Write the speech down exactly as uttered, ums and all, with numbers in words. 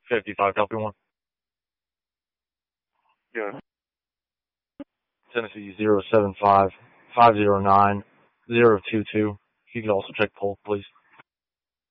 fifty-five, copy one. Yeah. Tennessee zero seven five five zero nine zero two two. You can also check poll, please.